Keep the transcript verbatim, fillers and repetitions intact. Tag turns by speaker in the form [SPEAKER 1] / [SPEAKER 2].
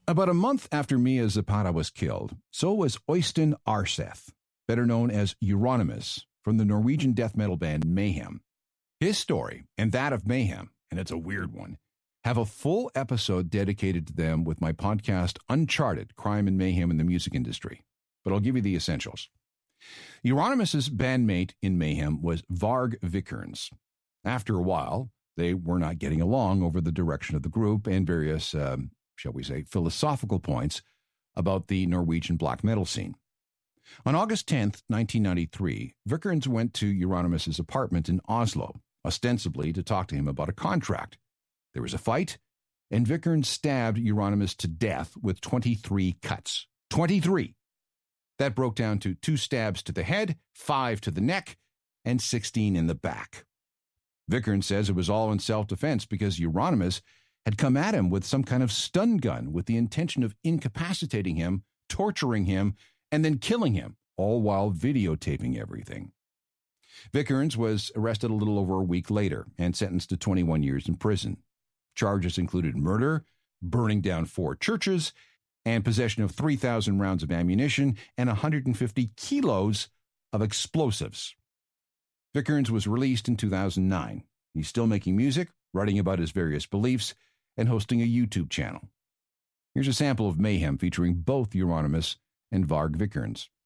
[SPEAKER 1] About a month after Mia Zapata was killed, so was Øystein Aarseth, better known as Euronymous, from the Norwegian death metal band Mayhem. His story, and that of Mayhem, and it's a weird one, have a full episode dedicated to them with my podcast Uncharted, Crime and Mayhem in the Music Industry. But I'll give you the essentials. Euronymous' bandmate in Mayhem was Varg Vikernes. After a while, they were not getting along over the direction of the group and various, um, shall we say, philosophical points about the Norwegian black metal scene. On August tenth, nineteen ninety-three, Vikernes went to Euronymous' apartment in Oslo, ostensibly to talk to him about a contract. There was a fight, and Vikernes stabbed Euronymous to death with twenty-three cuts. twenty-three! That broke down to two stabs to the head, five to the neck, and sixteen in the back. Vikernes says it was all in self-defense because Euronymous had come at him with some kind of stun gun with the intention of incapacitating him, torturing him, and then killing him, all while videotaping everything. Vikernes was arrested a little over a week later and sentenced to twenty-one years in prison. Charges included murder, burning down four churches, and possession of three thousand rounds of ammunition and one hundred fifty kilos of explosives. Vikernes was released in two thousand nine. He's still making music, writing about his various beliefs, and hosting a YouTube channel. Here's a sample of Mayhem featuring both Euronymous and Varg Vikernes.